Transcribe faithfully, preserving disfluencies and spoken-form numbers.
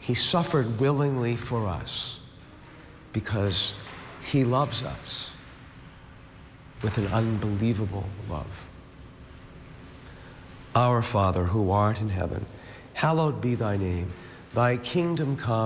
He suffered willingly for us because he loves us with an unbelievable love. Our Father, who art in heaven, hallowed be thy name. Thy kingdom come.